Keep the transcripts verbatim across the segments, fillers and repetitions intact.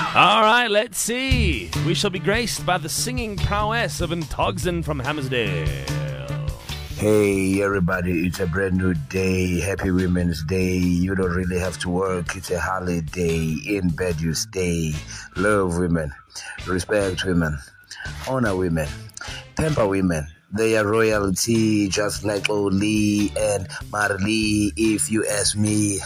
All right, let's see. We shall be graced by the singing prowess of Ntogzen from Hammersdale. Hey everybody, it's a brand new day. Happy Women's Day. You don't really have to work. It's a holiday. In bed you stay. Love women. Respect women. Honor women. Pamper women. They are royalty, just like Oli and Marley, if you ask me.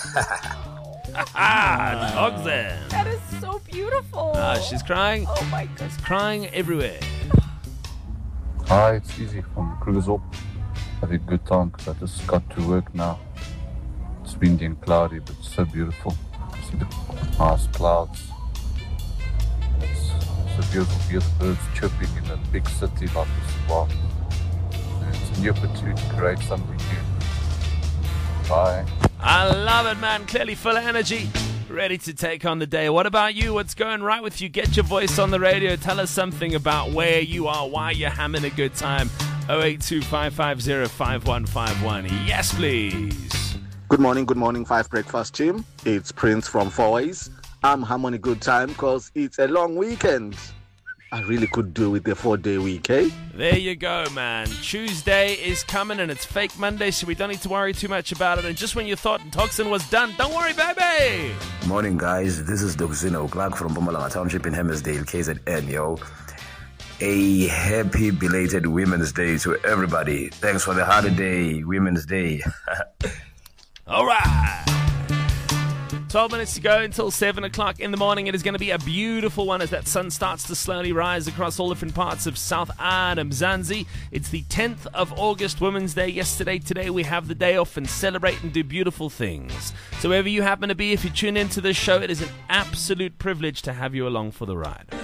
Ntogzen. That is so beautiful. Ah, she's crying. Oh my goodness. She's crying everywhere. Hi, it's Easy from Krugersdorp. Having a good time because I just got to work now. It's windy and cloudy, but it's so beautiful. See the nice clouds. It's, it's a beautiful view of birds chirping in a big city like this. Wow. And it's a new opportunity to create something new. Bye. I love it, man. Clearly full of energy. Ready to take on the day. What about you? What's going right with you? Get your voice on the radio. Tell us something about where you are, why you're having a good time. oh eight two five five zero five one five one. Yes, please. Good morning, good morning, Five Breakfast team. It's Prince from Four Ways. I'm having a good time because it's a long weekend. I really could do with a four-day week, eh? There you go, man. Tuesday is coming and it's fake Monday, so we don't need to worry too much about it. And just when you thought Ntogzen was done, don't worry, baby. Morning, guys. This is Doxino Clark from Mpumalanga Township in Hammersdale, K Z N, yo. A happy belated Women's Day to everybody. Thanks for the holiday, Women's Day. All right. twelve minutes to go until seven o'clock in the morning. It is going to be a beautiful one as that sun starts to slowly rise across all different parts of South Adam, Mzansi. It's the tenth of August, Women's Day. Yesterday, today, we have the day off and celebrate and do beautiful things. So wherever you happen to be, if you tune into this show, it is an absolute privilege to have you along for the ride.